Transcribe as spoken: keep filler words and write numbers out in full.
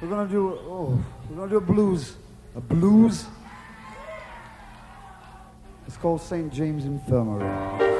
We're gonna do, oh, we're gonna do a blues. A blues? It's called Saint James Infirmary.